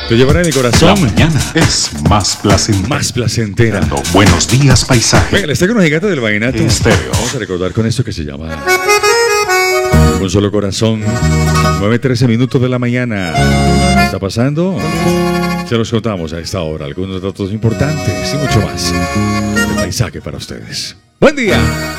Te llevará en el corazón. La mañana es más placentera. Más placentera. Dando buenos días, paisaje. Venga, les traigo una gigante del vallenato. Estéreo. Vamos a recordar con esto que se llama Un Solo Corazón. 9:13 minutos de la mañana. ¿Qué está pasando? Se los contamos a esta hora. Algunos datos importantes y mucho más. El paisaje para ustedes. ¡Buen día!